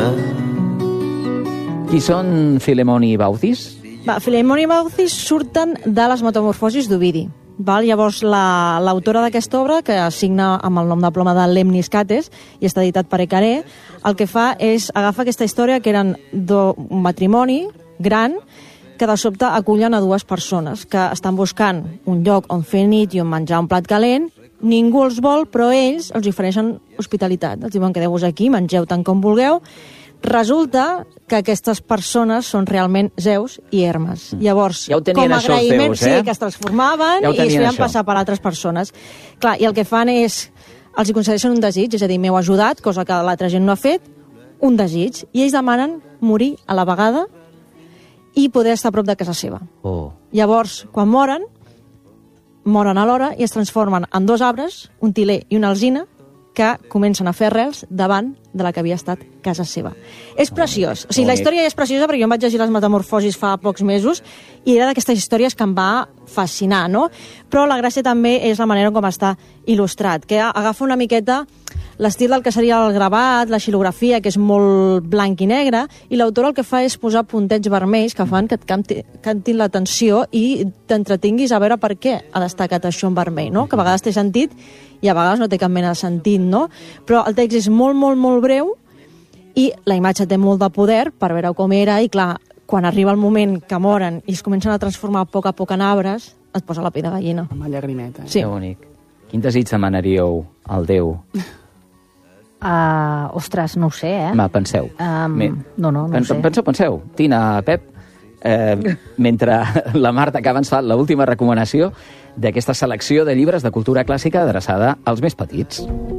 Qui són Filemón i Baucis? Filemón i Baucis surten de les metamorfosis d'Ovidi. Llavors, l'autora d'aquesta obra, que signa amb el nom de ploma de Lemnis Cates i està editat per Ecaré, el que fa és agafar aquesta història que eren un matrimoni gran que de sobte acullen a dues persones que estan buscant un lloc on fer nit i on menjar un plat calent. Ningú els vol, però ells els ofereixen hospitalitat. Els diuen: quedeu-vos aquí, mengeu tant com vulgueu. Resulta que aquestes persones són realment Zeus i Hermes. Llavors, ja com a agraïment, Zeus, sí, que es transformaven i es feien passar per altres persones. Clar, i el que fan és, els hi concedeixen un desig, és a dir, m'heu ajudat, cosa que l'altra gent no ha fet, un desig, i ells demanen morir a la vegada i poder estar a prop de casa seva. Llavors, quan moren alhora i es transformen en dos arbres, un tiler i una alzina, que comencen a fer arrels davant de la que havia estat casa seva. És preciós. O sigui, la història és preciosa perquè jo em vaig llegir les metamorfosis fa pocs mesos i era d'aquestes històries que em va fascinar, no? Però la gràcia també és la manera com està il·lustrat, que agafa una miqueta l'estil del que seria el gravat, la xilografia, que és molt blanc i negre, i l'autor el que fa és posar puntets vermells que fan que et cantin l'atenció i t'entretinguis a veure per què ha destacat això en vermell, no? Que a vegades té sentit i a vegades no té cap mena de sentit, no? Però el text és molt, molt, molt breu i la imatge té molt de poder per veure com era i, clar, quan arriba el moment que moren i es comencen a transformar a poc en arbres, et posa la pell de gallina. Amb la llagrimeta. Sí. Que bonic. Quin desig demanaríeu al Déu? Ostres, no ho sé, eh? Va, penseu. No ho sé. Penseu. Tina, Pep, mentre la Marta acaba ens fa l'última recomanació d'aquesta selecció de llibres de cultura clàssica adreçada als més petits.